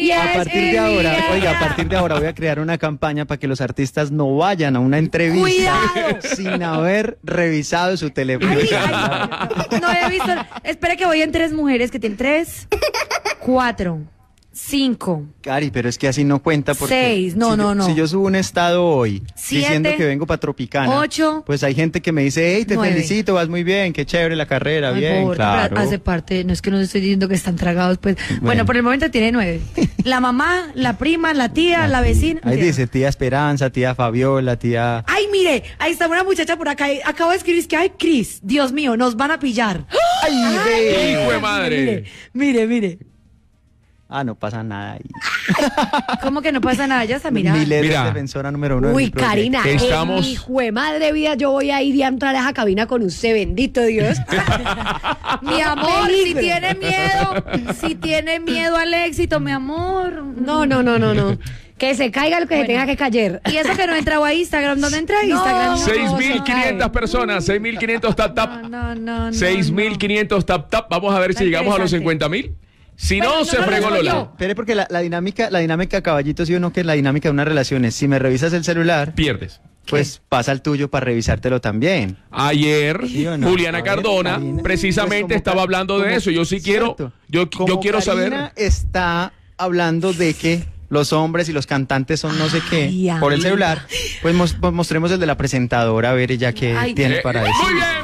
A partir de ahora, oiga, a partir de ahora voy a crear una campaña para que los artistas no vayan a una entrevista sin haber revisado su teléfono. No he visto. Espera que voy en 3 mujeres que tienen 3, 4, 5. Cari, pero es que así no cuenta porque 6, no. Si yo subo un estado hoy 7, diciendo que vengo para Tropicana, 8, pues hay gente que me dice, hey, te 9. felicito, vas muy bien, qué chévere la carrera, Ay, bien, pobre, claro. hace parte, no es que no estoy diciendo que están tragados, pues. Bueno, por el momento tiene 9. La mamá, la prima, la tía, la vecina. Ahí dice tía Esperanza, tía Fabiola, tía... Ay, mire, ahí está una muchacha por acá. Acabo de escribir que, ay, Cris, Dios mío, nos van a pillar. ¡Ay, hijo de madre! Mire. Ah, no pasa nada ahí. ¿Cómo que no pasa nada? Ya está, mira. Milet es defensora número 1. Uy, Karina, estamos... hijo de madre vida, yo voy a ir y a entrar a esa cabina con usted, bendito Dios. Mi amor, si tiene miedo al éxito, mi amor. No. Que se caiga lo que se tenga que caer. Y eso que no entraba a Instagram, ¿dónde entra a Instagram? 6.500 personas, 6.500 tap. No. 6.500 tap. Vamos a ver si llegamos a los 50.000. Si no, se fregó Lola. Espere, porque la dinámica, caballito, sí o no, que es la dinámica de una relación es, si me revisas el celular, pierdes. Pues pasa el tuyo para revisártelo también. Ayer, ¿Sí o no? Juliana Cardona Karina, precisamente pues estaba hablando de eso. Yo sí quiero, yo quiero saber. Karina está hablando de que los hombres y los cantantes son no sé qué por el celular, pues mostremos el de la presentadora, a ver ella qué tiene para decir. Muy bien.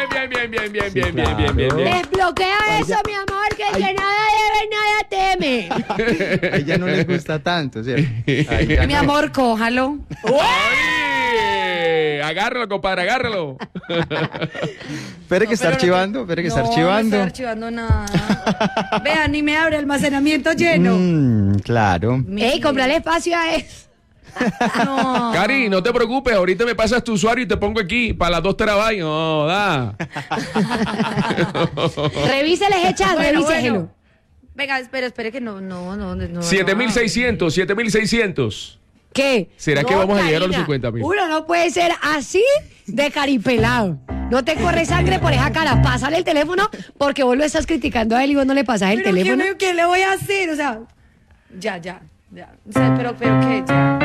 Desbloquea eso, mi amor, que el que nada debe, nada teme. A ella no les gusta tanto, ¿cierto? Mi amor, cójalo. ¡Ay! Agárralo, compadre, agárralo. Espere que está archivando, No estoy archivando nada. Vean, ni me abre almacenamiento lleno. Claro. Ey, comprale espacio a eso. No. Cari, no te preocupes, ahorita me pasas tu usuario y te pongo aquí para las 2 terabytes. No, da. Revísele ese chat, revíselo. Bueno. Venga, espere que no. 7.600. ¿Qué? ¿Será que vamos a llegar a los 50.000? Uno no puede ser así de caripelado. No te corre sangre por esa cara. Pásale el teléfono porque vos lo estás criticando a él y vos no le pasás el teléfono. ¿Qué le voy a hacer? O sea, ya. O sea, pero ¿qué? Ya.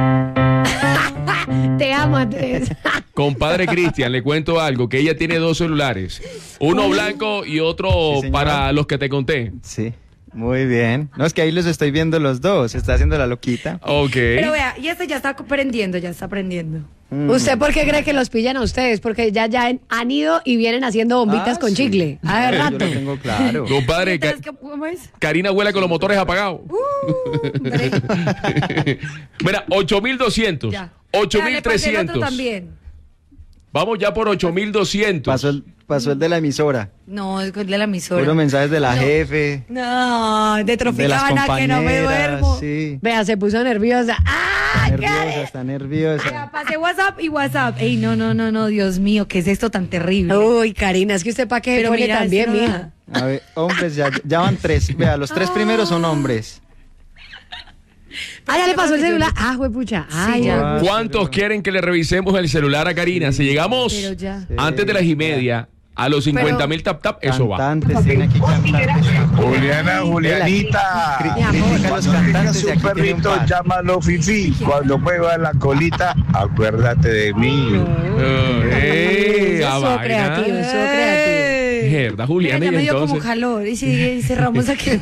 Te amo, Andrés. Compadre Cristian, le cuento algo, que ella tiene 2 celulares. Uno blanco y otro para los que te conté. Sí. Muy bien. No, es que ahí los estoy viendo los dos. Está haciendo la loquita. Ok. Pero vea, y ya está aprendiendo. ¿Usted por qué cree que los pillan a ustedes? Porque ya han ido y vienen haciendo bombitas con chicle. A ver, rato. Yo lo tengo claro. Compadre, ¿Cómo es? Karina huele con los motores apagados. Mira, 8.200. Ya. 8.300. También. Vamos ya por 8.200. Pasó el de la emisora. No, es de la emisora. Puros mensajes de la jefe. No, de De las Tropicana, que no me compañeras. duermo. Sí. Vea, se puso nerviosa. Está nerviosa. Pasé WhatsApp. Ey, no, Dios mío, ¿qué es esto tan terrible? Uy, Karina, es que usted para qué Pero pone mira, también, esto no mija. A ver, hombres, ya van 3. Vea, los 3 primeros son hombres. Ya le pasó el celular. Juepucha. Sí, ya. ¿Cuántos quieren que le revisemos el celular a Karina? Si llegamos Pero ya. antes de las 1:30 a los 50.000 tap, eso va. Cantantes, tiene aquí cantantes. Julianita, Critica a los cantantes y su aquí tiene un perrito, par. llámalo Fifi. Cuando mueva la colita, acuérdate de mí. Estuvo creativo. Mierda, Juliana, Mira, ya y me dio como entonces. calor. Y si cerramos aquí.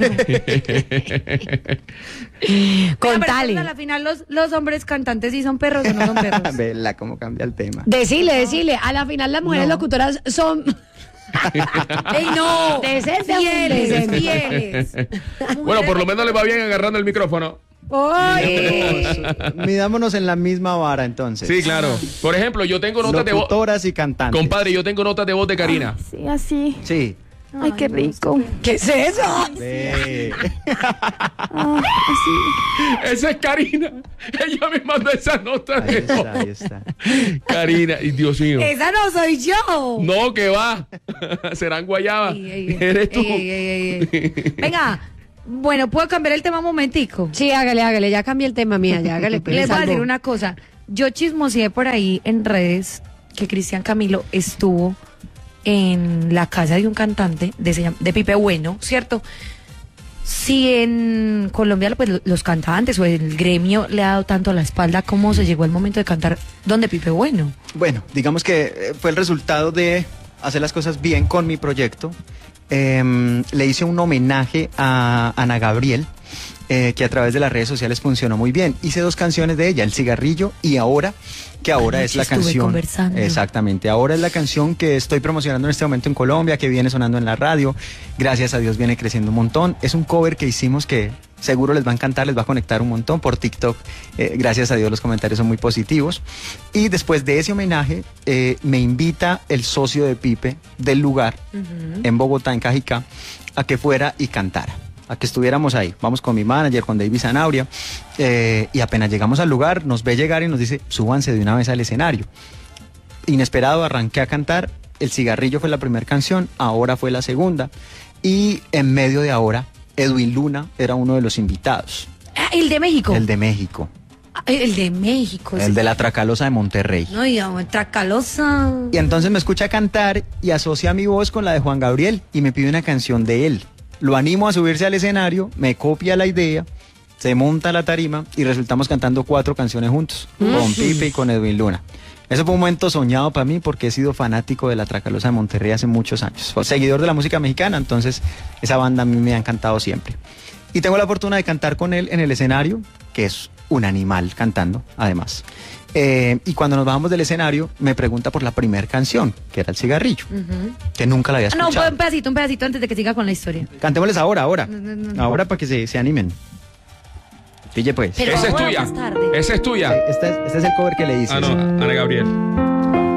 Contale. A la final, los hombres cantantes sí son perros o no son perros. Vela cómo cambia el tema. Decile. A la final las mujeres locutoras son... ¡Ey, no! Decente, Fieles. Bueno, por lo menos le va bien agarrando el micrófono. Midámonos en la misma vara entonces. Sí, claro. Por ejemplo, yo tengo notas de voz. Locutoras y cantantes. Compadre, yo tengo notas de voz de Karina. Sí, así. Sí. Ay, qué rico. ¿Qué es eso? Ve. Así. Esa es Karina. Ella me mandó esa nota de voz. Ahí está. Karina, y Dios mío. Esa no soy yo. No, que va. Serán guayaba. Eres tú. Venga. Bueno, ¿puedo cambiar el tema un momentico? Sí, hágale, ya cambié el tema, mía, ya hágale. Les voy a decir una cosa. Yo chismoseé por ahí en redes que Cristian Camilo estuvo en la casa de un cantante de Pipe Bueno, ¿cierto? Si en Colombia pues, los cantantes o el gremio le ha dado tanto a la espalda, ¿cómo se llegó el momento de cantar Donde Pipe Bueno? Bueno, digamos que fue el resultado de hacer las cosas bien con mi proyecto. Le hice un homenaje a Ana Gabriel, que a través de las redes sociales funcionó muy bien. Hice 2 canciones de ella, El Cigarrillo y Ahora, que ahora es la canción. Conversando. Exactamente, ahora es la canción que estoy promocionando en este momento en Colombia, que viene sonando en la radio. Gracias a Dios viene creciendo un montón. Es un cover que hicimos que seguro les va a encantar, les va a conectar un montón por TikTok. Gracias a Dios los comentarios son muy positivos. Y después de ese homenaje, me invita el socio de Pipe del lugar, en Bogotá, en Cajicá, a que fuera y cantara, a que estuviéramos ahí. Vamos con mi manager, con David Zanabria, y apenas llegamos al lugar, nos ve llegar y nos dice, súbanse de una vez al escenario. Inesperado, arranqué a cantar. El Cigarrillo fue la primera canción, Ahora fue la segunda, y en medio de Ahora, Edwin Luna era uno de los invitados. Ah, ¿el de México? El de México. El de México. El de la Tracalosa de Monterrey. No, digamos, Tracalosa. Y entonces me escucha cantar y asocia mi voz con la de Juan Gabriel y me pide una canción de él. Lo animo a subirse al escenario, me copia la idea, se monta la tarima y resultamos cantando 4 canciones juntos, con Pipe y con Edwin Luna. Eso fue un momento soñado para mí porque he sido fanático de la Tracalosa de Monterrey hace muchos años. Seguidor de la música mexicana, entonces esa banda a mí me ha encantado siempre. Y tengo la fortuna de cantar con él en el escenario, que es un animal cantando, además. Y cuando nos bajamos del escenario, me pregunta por la primera canción, que era El Cigarrillo, que nunca la había escuchado. No, un pedacito antes de que siga con la historia. Cantémosles ahora. Ahora para que se animen. Pille pues. Esa es tuya. Esa es tuya. Este es el cover que le hice. Ah, no, Ana Gabriel.